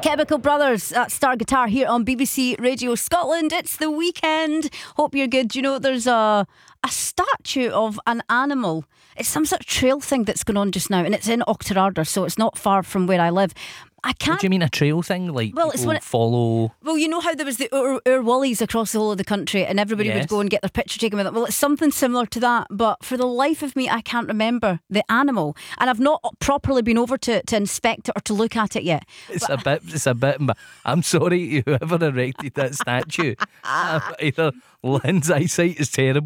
Chemical Brothers, Star Guitar here on BBC Radio Scotland. It's the weekend. Hope you're good. You know, there's a statue of an animal. It's some sort of trail thing that's going on just now, and it's in Auchterarder, so it's not far from where I live. I can't. What do you mean a trail thing? Like, well, it's when follow. Well, you know how there was the Wallies across the whole of the country, and everybody would go and get their picture taken with it. Well, it's something similar to that, but for the life of me, I can't remember the animal, and I've not properly been over to inspect it or to look at it yet. It's a bit. I'm sorry, whoever erected that statue. Either Lynn's eyesight is terrible.